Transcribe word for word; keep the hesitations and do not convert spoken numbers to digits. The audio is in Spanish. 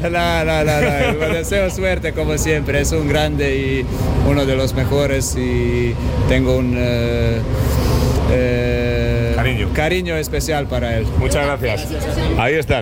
No, no, no, no. Le deseo suerte como siempre. Es un grande y uno de los mejores y tengo un eh, eh, cariño. cariño especial para él. Muchas gracias. Ahí está.